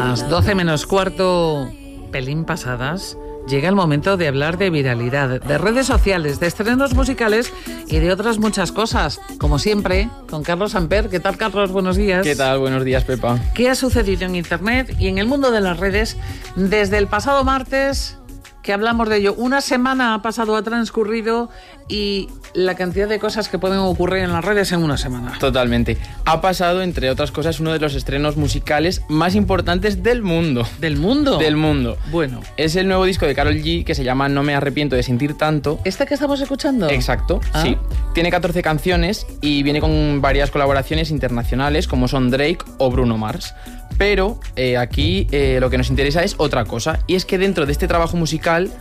las 12 menos cuarto, pelín pasadas, llega el momento de hablar de viralidad, de redes sociales, de estrenos musicales y de otras muchas cosas. Como siempre, con Carlos Amper. ¿Qué tal, Carlos? Buenos días. ¿Qué tal? Buenos días, Pepa. ¿Qué ha sucedido en Internet y en el mundo de las redes desde el pasado martes, que hablamos de ello? Una semana ha transcurrido y la cantidad de cosas que pueden ocurrir en las redes en una semana. Totalmente. Ha pasado, entre otras cosas, uno de los estrenos musicales más importantes del mundo. ¿Del mundo? Del mundo. Bueno. Es el nuevo disco de Karol G, que se llama No me arrepiento de sentir tanto. ¿Este que estamos escuchando? Exacto, sí. Tiene 14 canciones y viene con varias colaboraciones internacionales, como son Drake o Bruno Mars. Pero aquí lo que nos interesa es otra cosa, y es que dentro de este trabajo musical